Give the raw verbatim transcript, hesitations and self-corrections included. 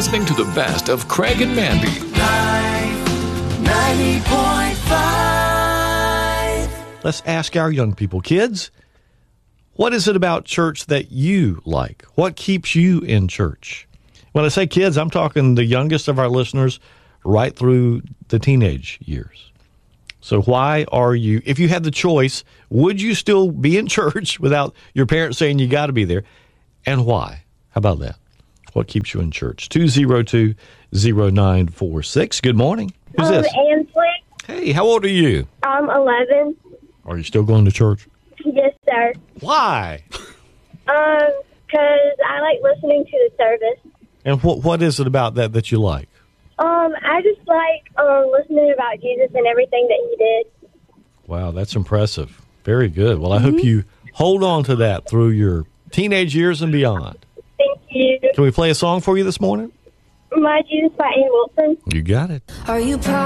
listening to the best of Craig and Mandy. ninety point five. Let's ask our young people. Kids, what is it about church that you like? What keeps you in church? When I say kids, I'm talking the youngest of our listeners right through the teenage years. So why are you, if you had the choice, would you still be in church without your parents saying you got to be there? And why? How about that? What keeps you in church? two oh two, oh nine four six. Good morning. Who's um, this? Ansley. Hey, how old are you? I'm eleven. Are you still going to church? Yes, sir. Why? Um, because I like listening to the service. And what what is it about that that you like? Um, I just like um listening about Jesus and everything that he did. Wow, that's impressive. Very good. Well, I mm-hmm. hope you hold on to that through your teenage years and beyond. Thank you. Can we play a song for you this morning? My Jesus by Ann Wilson. You got it. Are you proud?